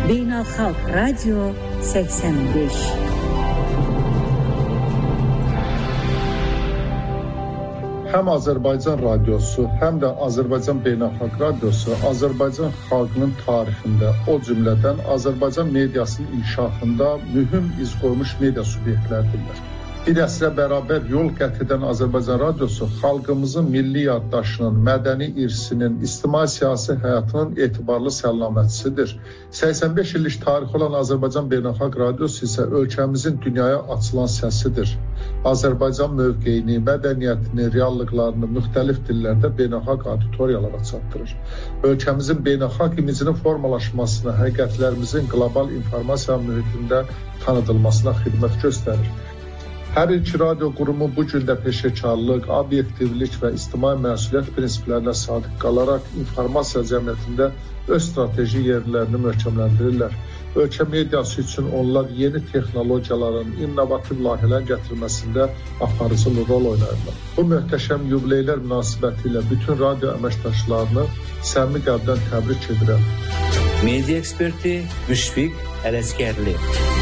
Beynəlxalq Radio 85. Həm Azərbaycan radiosu, həm də Azərbaycan Beynəlxalq radiosu Azərbaycan xalqının tarixində, o cümlədən Azərbaycan mediasının inkişafında mühüm iz qoymuş media subyektlərdirlər. Bir əsrə bərabər yol qət edən Azərbaycan radiosu xalqımızın milli yaddaşının, mədəni irsinin, ictimai-siyasi həyatının etibarlı səlamətçisidir. 85 illik tarixi olan Azərbaycan Beynəlxalq radiosu isə ölkəmizin dünyaya açılan səsidir. Azərbaycan mövqeyini, mədəniyyətini, reallıqlarını müxtəlif dillərdə beynəlxalq auditoriyalara çatdırır. Ölkəmizin beynəlxalq imicinin formalaşmasına, həqiqətlərimizin qlobal informasiya mühitində tanıdılmasına xidmət göstərir. Hər iki radio qurumu bu gün də peşəkarlıq, obyektivlik və ictimai məsuliyyət prinsiplərinə sadiq qalaraq informasiya cəmiyyətində öz strateji yerlərini möhkəmləndirirlər. Ölkə mediası üçün onlar yeni texnologiyaların, innovativ layihələrin gətirilməsində aparıcı rol oynayırlar. Bu möhtəşəm yubileylər münasibətilə bütün radio əməkdaşlarını səmimi qəlbdən təbrik edirəm. Media eksperti Müşfiq Ələskərli.